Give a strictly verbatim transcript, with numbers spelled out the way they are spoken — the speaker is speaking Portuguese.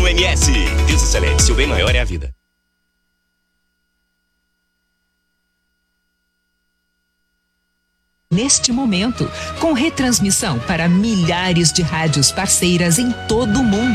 Plano M S. Deus o celeste, seu bem maior é a vida. Neste momento, com retransmissão para milhares de rádios parceiras em todo o mundo.